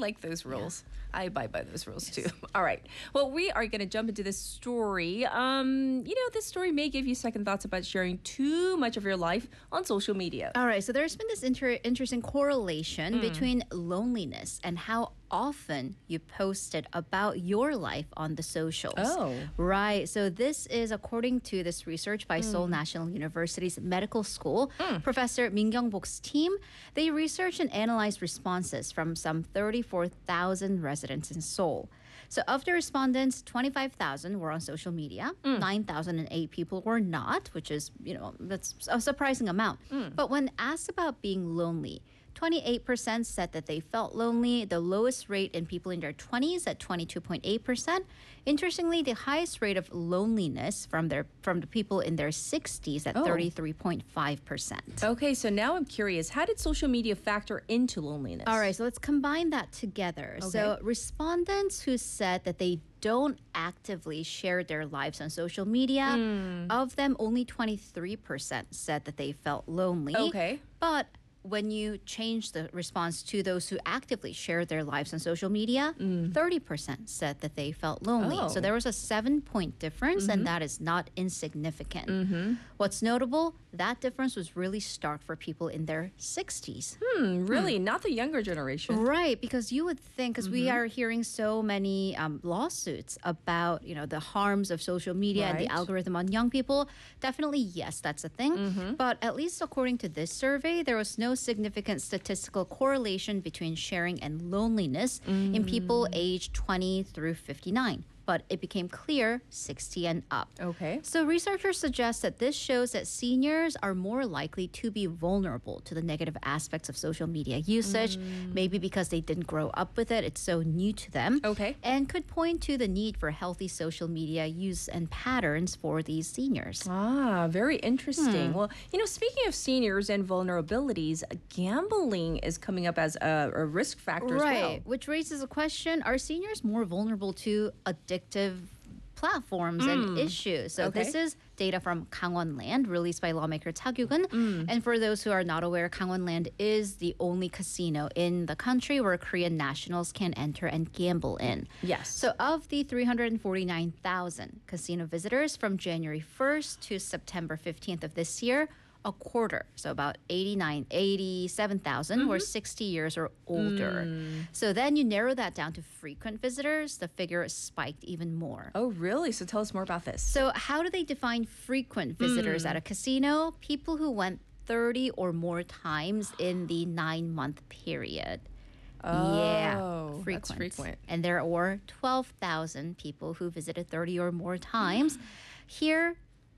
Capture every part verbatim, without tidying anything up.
like those rules. Yeah. I abide by those rules yes. too. All right. Well, we are going to jump into this story. Um, you know, this story may give you second thoughts about sharing too much of your life on social media. All right. So there's been this inter- interesting correlation mm. between loneliness and how often you posted about your life on the socials. Oh. Right. So this is according to this research by mm. Seoul National University's Medical School. Mm. Professor Min Kyung-bok's team, they researched and analyzed responses from some thirty-four thousand residents in Seoul. So of the respondents, twenty-five thousand were on social media, mm. nine thousand eight people were not, which is, you know, that's a surprising amount. Mm. But when asked about being lonely, twenty-eight percent said that they felt lonely, the lowest rate in people in their twenties at twenty-two point eight percent. Interestingly, the highest rate of loneliness from their from the people in their sixties at oh. thirty-three point five percent. Okay, so now I'm curious, how did social media factor into loneliness? All right, so let's combine that together. Okay. So respondents who said that they don't actively share their lives on social media, mm. of them, only twenty-three percent said that they felt lonely. Okay. But when you change the response to those who actively share their lives on social media, mm. thirty percent said that they felt lonely. Oh. So there was a seven-point difference, mm-hmm. and that is not insignificant. Mm-hmm. What's notable, that difference was really stark for people in their sixties. Hmm, really? Hmm. Not the younger generation. Right, because you would think, because mm-hmm. we are hearing so many um, lawsuits about, you know, the harms of social media right. and the algorithm on young people. Definitely, yes, that's a thing. Mm-hmm. But at least according to this survey, there was no significant statistical correlation between sharing and loneliness mm. in people aged twenty through fifty-nine. But it became clear sixty and up. Okay. So researchers suggest that this shows that seniors are more likely to be vulnerable to the negative aspects of social media usage, mm. maybe because they didn't grow up with it, it's so new to them. Okay. And could point to the need for healthy social media use and patterns for these seniors. Ah, very interesting. Hmm. Well, you know, speaking of seniors and vulnerabilities, gambling is coming up as a, a risk factor right, as well. Which raises a question, are seniors more vulnerable to addiction? addictive platforms mm. and issues. So okay. this is data from Gangwon-land released by lawmaker Cha Kyu-gun. Mm. And for those who are not aware, Gangwon-land is the only casino in the country where Korean nationals can enter and gamble in. Yes. So of the three hundred forty-nine thousand casino visitors from January first to September fifteenth of this year, a quarter, so about eighty-nine, eighty-seven thousand mm-hmm. were sixty years or older. Mm. So then you narrow that down to frequent visitors, the figure spiked even more. Oh, really? So tell us more about this. So how do they define frequent visitors mm. at a casino? People who went thirty or more times in the nine-month period. Oh, yeah, frequent. That's frequent. And there were twelve thousand people who visited thirty or more times. Here,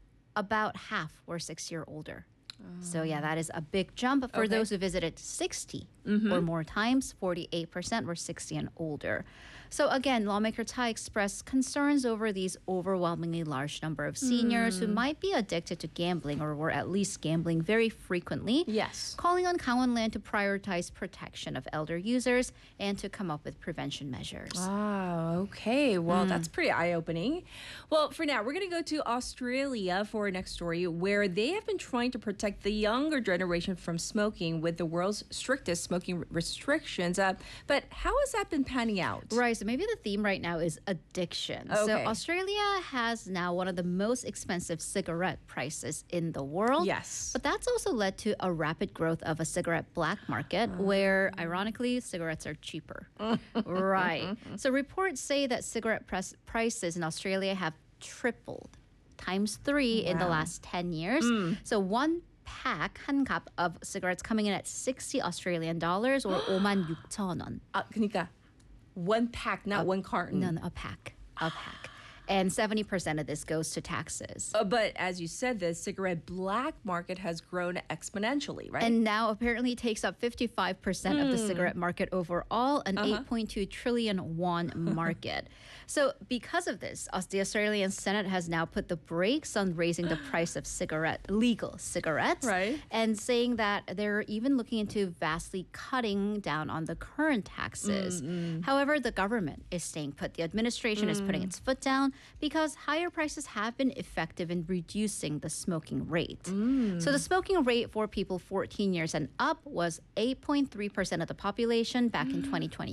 about half were six year older. So yeah, that is a big jump. For okay. those who visited sixty mm-hmm. or more times, forty-eight percent were sixty and older. So again, lawmaker Cha expressed concerns over these overwhelmingly large number of seniors mm. who might be addicted to gambling or were at least gambling very frequently. Yes. Calling on Gangwon-land to prioritize protection of elder users and to come up with prevention measures. Ah, okay. Well, mm. that's pretty eye-opening. Well, for now, we're going to go to Australia for our next story, where they have been trying to protect the younger generation from smoking with the world's strictest smoking restrictions. Uh, but how has that been panning out? Right. So maybe the theme right now is addiction. Okay. So Australia has now one of the most expensive cigarette prices in the world. Yes. But that's also led to a rapid growth of a cigarette black market uh. where, ironically, cigarettes are cheaper. Right. So reports say that cigarette press prices in Australia have tripled, times three wow. in the last ten years. Mm. So one pack, 한 갑 of cigarettes coming in at sixty Australian dollars or 오만 육천 원. 아, 그러니까 one pack, not a, one carton. No, no, a pack, a pack. And seventy percent of this goes to taxes. Uh, but as you said, the cigarette black market has grown exponentially, right? And now apparently takes up fifty-five percent mm. of the cigarette market overall, an uh-huh. eight point two trillion won market. So because of this, the Australian Senate has now put the brakes on raising the price of cigarette, legal cigarettes. Right. And saying that they're even looking into vastly cutting down on the current taxes. Mm-hmm. However, the government is staying put. The administration mm. is putting its foot down because higher prices have been effective in reducing the smoking rate. Mm. So the smoking rate for people fourteen years and up was eight point three percent of the population back mm. in twenty twenty.